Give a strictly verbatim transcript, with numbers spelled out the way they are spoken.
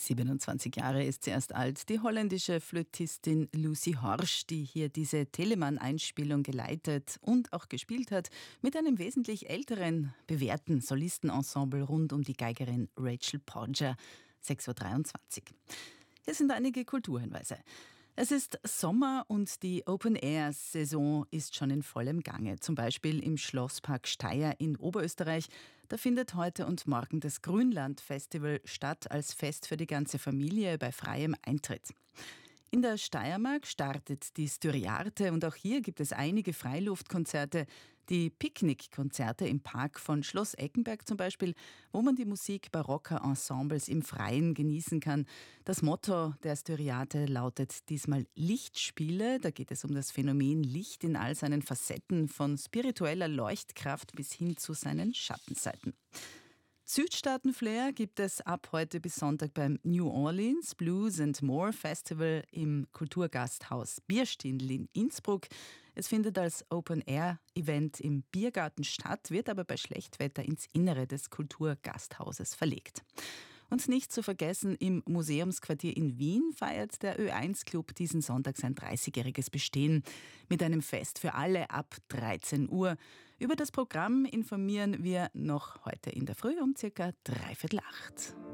siebenundzwanzig Jahre ist sie erst alt, die holländische Flötistin Lucy Horsch, die hier diese Telemann-Einspielung geleitet und auch gespielt hat, mit einem wesentlich älteren, bewährten Solistenensemble rund um die Geigerin Rachel Porger, sechs Uhr dreiundzwanzig. Hier sind einige Kulturhinweise. Es ist Sommer und die Open-Air-Saison ist schon in vollem Gange. Zum Beispiel im Schlosspark Steyr in Oberösterreich. Da findet heute und morgen das Grünland-Festival statt als Fest für die ganze Familie bei freiem Eintritt. In der Steiermark startet die Styriarte und auch hier gibt es einige Freiluftkonzerte. Die Picknickkonzerte im Park von Schloss Eckenberg zum Beispiel, wo man die Musik barocker Ensembles im Freien genießen kann. Das Motto der Styriarte lautet diesmal Lichtspiele. Da geht es um das Phänomen Licht in all seinen Facetten, von spiritueller Leuchtkraft bis hin zu seinen Schattenseiten. Südstaaten-Flair gibt es ab heute bis Sonntag beim New Orleans Blues and More Festival im Kulturgasthaus Bierstindl in Innsbruck. Es findet als Open-Air-Event im Biergarten statt, wird aber bei Schlechtwetter ins Innere des Kulturgasthauses verlegt. Und nicht zu vergessen, im Museumsquartier in Wien feiert der Ö eins Club diesen Sonntag sein dreißigjähriges Bestehen mit einem Fest für alle ab dreizehn Uhr. Über das Programm informieren wir noch heute in der Früh um circa dreiviertel acht.